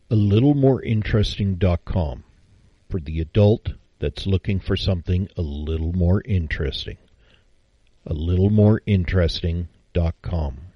AlittleMoreInteresting.com for the adult that's looking for something a little more interesting. AlittleMoreInteresting.com.